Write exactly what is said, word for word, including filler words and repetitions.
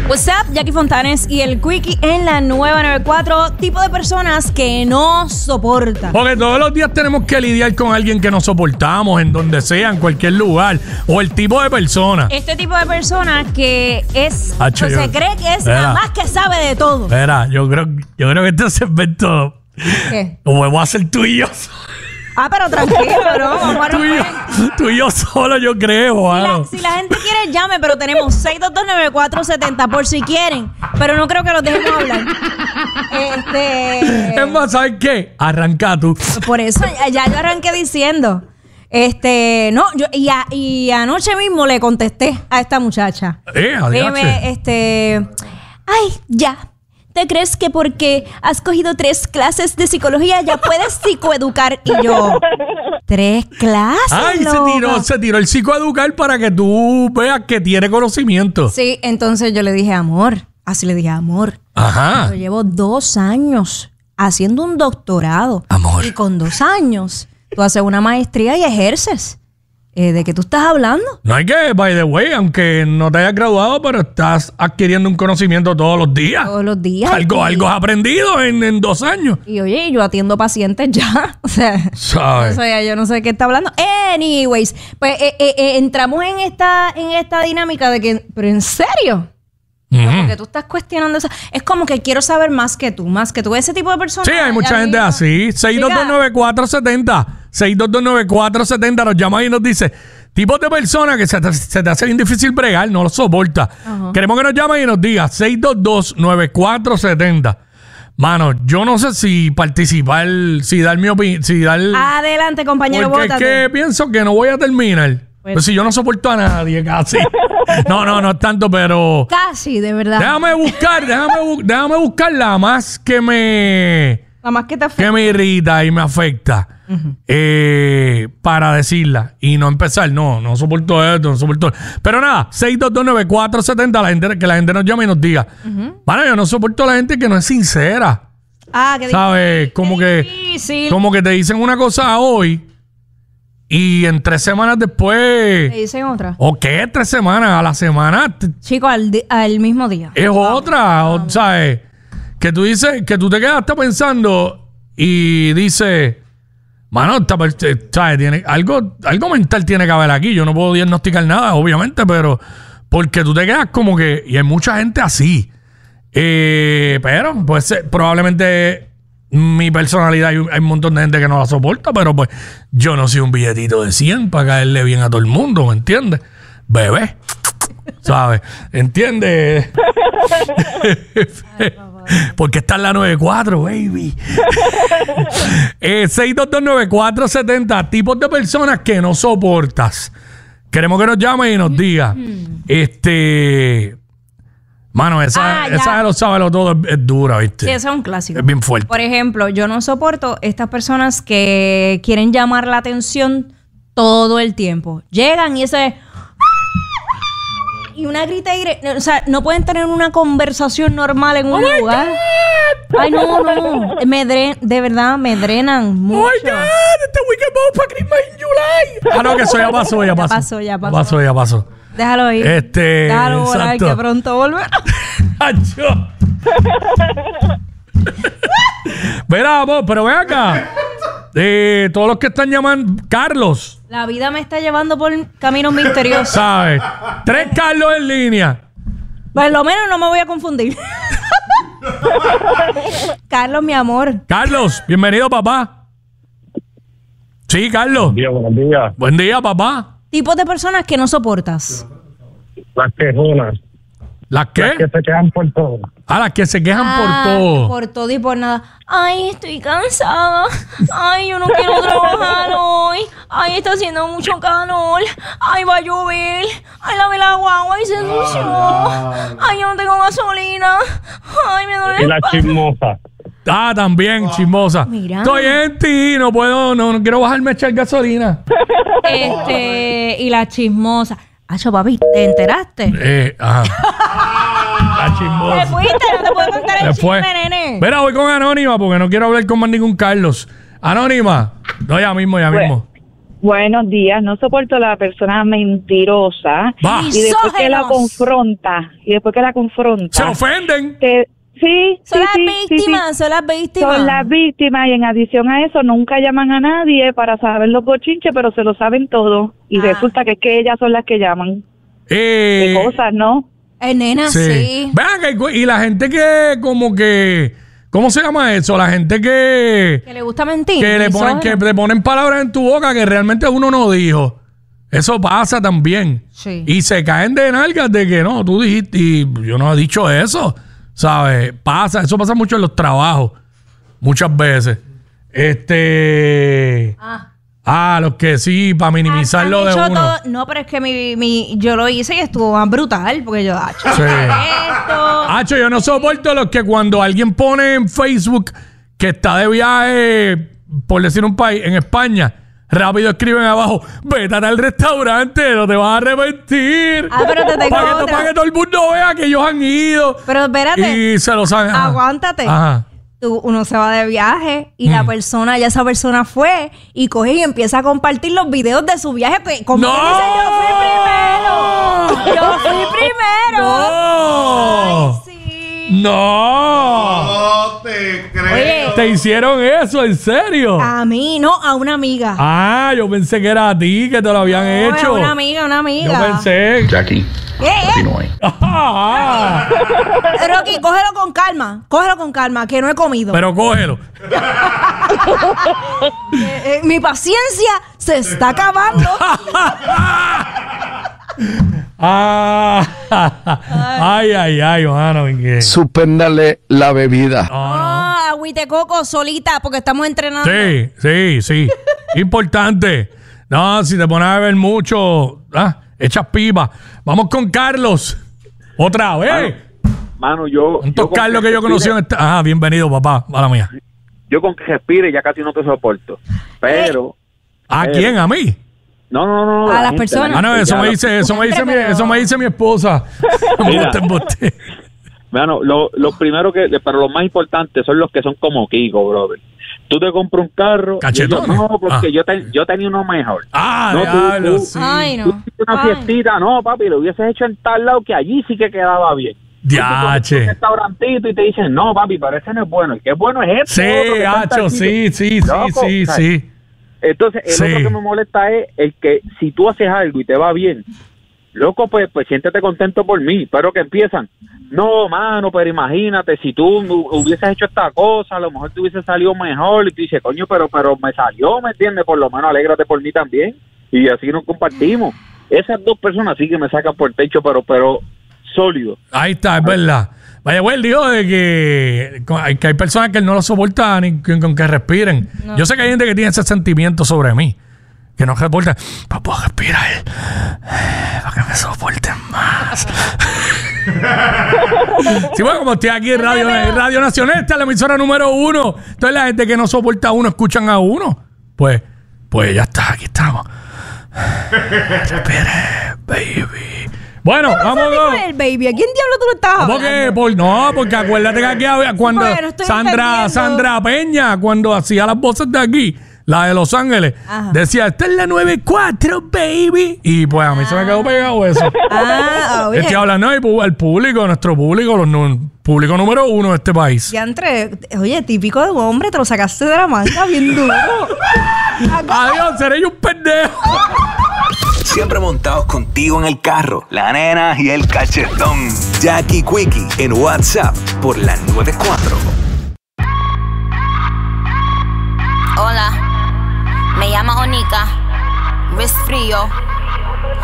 What's up, Jackie Fontanes y el Quickie en la nueva noventa y cuatro. Tipo de personas que no soportan. Porque todos los días tenemos que lidiar con alguien que no soportamos, en donde sea, en cualquier lugar. O el tipo de persona. Este tipo de persona que es, Hacho, o yo- se cree que es Espera. la más que sabe de todo. Espera, yo creo, yo creo que este segmento ¿Qué? lo podemos hacer tú y yo. Ah, pero tranquilo, ¿no? Vamos a Tú y yo, romper. tú y yo solo, yo creo, Si mano. la, si la gente quiere, llame, pero tenemos seis dos dos nueve cuatro siete cero por si quieren. Pero no creo que los dejemos hablar. Este. Es más, ¿sabes qué? Arranca tú. Por eso ya, ya yo arranqué diciendo. Este, no, yo y, a- y anoche mismo le contesté a esta muchacha. Eh, adiache. Dime, este, ay, ya. ¿Te crees que porque has cogido tres clases de psicología ya puedes psicoeducar? Y yo, ¿tres clases? Ay, se loca? tiró, se tiró el psicoeducar para que tú veas que tiene conocimiento. Sí, entonces yo le dije, amor, así le dije, amor. Ajá. Yo llevo dos años haciendo un doctorado. Amor. Y con dos años tú haces una maestría y ejerces. Eh, ¿De qué tú estás hablando? No hay que, by the way, aunque no te hayas graduado, pero estás adquiriendo un conocimiento todos los días. Todos los días. Algo, Y- algo has aprendido en, en dos años. Y oye, yo atiendo pacientes ya. O sea, ¿Sabes? o sea, yo no sé de qué está hablando. Anyways, pues eh, eh, eh, entramos en esta, en esta dinámica de que, pero en serio, Ujú. porque tú estás cuestionando eso. Es como que quiero saber más que tú, más que tú. Ese tipo de personas. Sí, hay mucha a mí gente no- así. seis dos dos nueve cuatro siete cero. seis dos dos nueve cuatro siete cero. Nos llama y nos dice tipos de personas que se te, se te hace bien difícil bregar, no lo soporta. Ajá. Queremos que nos llamen y nos diga seis dos dos nueve cuatro siete cero. Mano, yo no sé si participar, si dar mi opinión, si dar... Adelante, compañero, porque es bótate. que pienso que no voy a terminar. Pues- Pues si yo no soporto a nadie casi. No, no, no es tanto, pero... Casi, de verdad. Déjame buscar, déjame, bu- déjame buscar la más que me... Nada más que te afecta. que me irrita y me afecta eh, para decirla y no empezar. No, no soporto esto, no soporto. Pero nada, seis dos dos nueve cuatro siete cero, la gente, que la gente nos llame y nos diga. Bueno, yo no soporto a la gente que no es sincera. Ah, qué ¿Sabes? Como que, difícil. como que te dicen una cosa hoy y en tres semanas Te después. dicen otra. ¿O qué? Tres semanas. A la semana te- Chico, al, di- al mismo día. es otra. o- ¿Sabes? Que tú dices, que tú te quedaste pensando y dices, mano, esta per- eh, ¿sabes? Tiene, algo, algo mental tiene que haber aquí. Yo no puedo diagnosticar nada, obviamente, pero porque tú te quedas como que, y hay mucha gente así. Eh, pero, pues, eh, probablemente mi personalidad, hay, un- hay un montón de gente que no la soporta, pero pues yo no soy un billetito de cien para caerle bien a todo el mundo, ¿me entiendes? Bebé. ¿Sabes? ¿Entiendes? Porque está en la noventa y cuatro, baby. eh, seis dos dos nueve cuatro siete cero. Tipos de personas que no soportas. Queremos que nos llamen y nos diga. Este. Mano, esa, Ah, ya. esa de los sábados todo es, es dura, ¿viste? Sí, eso es un clásico. Es bien fuerte. Por ejemplo, yo no soporto estas personas que quieren llamar la atención todo el tiempo. Llegan y ese... Y una grita y gre- o sea, no pueden tener una conversación normal en un lugar. Ay, no, no. Me dre- de verdad, me drenan ¡Oh, mucho. my God! Este weekend vamos para Christmas in July. Ah, no, que eso ya pasó, ya pasó. pasó, ya pasó. Ya pasó, ya pasó. Déjalo ir. Este, Déjalo volar, exacto. que pronto volverá. ¡Acho! Mira, vos, pero ven acá. Eh, todos los que están llamando, Carlos, La vida me está llevando por caminos misteriosos. ¿sabes? Tres Carlos en línea. Por lo menos no me voy a confundir. Carlos, mi amor. Carlos, bienvenido, papá. Sí, Carlos. Buenos días, buenos días. Buen día, papá. Tipos de personas que no soportas. Las quejonas. ¿Las Las que qué? se quedan por todo. Ah, las que se quejan Ah, por todo. Por todo y por nada. Ay, estoy cansada. Ay, yo no quiero trabajar hoy. Ay, está haciendo mucho calor. Ay, va a llover. Ay, lavé la guagua y se ensució. Ay, yo no tengo gasolina. Ay, me duele Y el las pa- chismosas. Ah, también, chismosa. Mira. Estoy en ti, no puedo, no, no quiero bajarme a echar gasolina. Este, y la chismosa. Acho, papi, ¿te enteraste? Eh, ajá. La Te chismosa. fuiste, no te puedo contar el Después. chisme, nene. Mira, voy con Anónima porque no quiero hablar con más ningún Carlos. Anónima. No, ya mismo, ya mismo. Buenos días, no soporto a la persona mentirosa Va. y después que la Misógenos. confronta, y después que la confronta. Se ofenden. que- sí, Son sí, las sí, sí, víctimas, sí. son las víctimas. Son las víctimas y en adición a eso nunca llaman a nadie para saber los bochinches, pero se lo saben todo y Ah. resulta que es que ellas son las que llaman. Eh, Qué cosas, ¿no? Eh, nena, sí. sí. Vean que y la gente que como que ¿cómo se llama eso? La gente que Que le gusta mentir. que le ponen que misógeno. le ponen palabras en tu boca que realmente uno no dijo. Eso pasa también. Sí. Y se caen de nalgas de que no, tú dijiste y yo no he dicho eso. ¿Sabes? Pasa, eso pasa mucho en los trabajos. Muchas veces. Este Ah. Ah, los que sí, para minimizar Han lo de hecho uno. todo- no, pero es que mi, mi, yo lo hice y estuvo más brutal porque yo, ah, Sí. esto. Hacho, yo no soporto los que cuando alguien pone en Facebook que está de viaje, por decir un país, en España, rápido escriben abajo, vete al restaurante, no te vas a arrepentir. Ah, pero te tengo para, que, otra. para que todo el mundo vea que ellos han ido. Pero espérate, Y se lo saben. Ajá. aguántate. Ajá. Tú- uno se va de viaje y la Mm. persona, ya esa persona fue y coge y empieza a compartir los videos de su viaje. que- Como ¡No! que dice, yo fui primero. Yo fui primero. ¡No! Ay, sí. ¡No! No te creo. Oye, ¿Te hicieron eso? ¿En serio? a mí, no, a una amiga. Ah, yo pensé que era a ti que te lo habían No, hecho. a una amiga, una amiga. Yo pensé. Jackie, ¿Qué? ¿Eh? no hay. Ah, Rocky, cógelo con calma. Cógelo con calma, que no he comido. pero cógelo. Eh, eh, mi paciencia se está acabando. Ah, ay, ay, ay, mano. que- Suspéndale la bebida. Ah, agüite coco solita porque estamos entrenando. Sí, sí, sí. Importante. No, si te pones a beber mucho, ah, echas pipa. Vamos con Carlos. Otra vez. Mano, yo. Un yo con Carlos que yo conocí en esta. Ah, bienvenido, papá. Mala mía. Yo con que respire ya casi no te soporto. Pero. ¿A Pero- quién? ¿A mí? No, no, no. A la las gente, personas. la Ah, no, gente, eso ya me la- dice, eso me dice mi, Pero- eso me dice mi esposa. Mira. Embuste, embuste. Mano, lo, lo primero que. Pero lo más importante son los que son como Kiko, brother. Tú te compras un carro. y Cachetones. ellos, no, porque Ah. yo, ten- yo tenía uno mejor. Ah, No, tú- diablo, tú- sí. Ay, Tú no. hiciste una Ay. fiestita, no, papi, lo hubieses hecho en tal lado que allí sí que quedaba bien. Diache. Un restaurantito y te dicen, no, papi, pero ese no es bueno. El que es bueno es este. Sí, otro que está hacho, aquí". sí, sí, sí, Loco, sí, ¿sabes? sí. Entonces, el Sí. otro que me molesta es el que si tú haces algo y te va bien, loco, pues, pues siéntete contento por mí. Pero que empiezan, no, mano, pero imagínate, si tú hu- hubieses hecho esta cosa, a lo mejor te hubiese salido mejor. Y tú dices, coño, pero, pero me salió, ¿me entiendes? Por lo menos alégrate por mí también. Y así nos compartimos. Esas dos personas sí que me sacan por el techo, pero, pero sólido. Ahí está, es verdad. Vaya, güey, él dijo de que, que hay personas que él no lo soportan ni con, con que respiren. Yo sé que hay gente que tiene ese sentimiento sobre mí. Que no soporta. Para poder respirar. Para que me soporten más. Sí, bueno, como estoy aquí en Radio, en Radio Nacional, esta es la emisora número uno. Entonces la gente que no soporta a uno, escuchan a uno. Pues, pues ya está, aquí estamos. Respire, baby. Bueno, vamos. ¿Cuál es el baby? ¿A quién diablo tú le estabas ¿Cómo hablando? que? Por, no, porque acuérdate que aquí había- cuando porque no estoy Sandra, entendiendo. Sandra Peña, cuando hacía las voces de aquí, la de Los Ángeles, Ajá. decía, esta es la noventa y cuatro, baby. Y pues a mí se me quedó pegado eso. Ah, oye. Estoy hablando del pu- el público, nuestro público, los nu- público número uno de este país. Ya entre, oye, típico de un hombre, te lo sacaste de la manga bien duro. Adiós, seré yo un pendejo. Siempre montados contigo en el carro, la nena y el cachetón. Jackie Quickie en WhatsApp por la noventa y cuatro. Hola, me llamo Onika, wrist frío,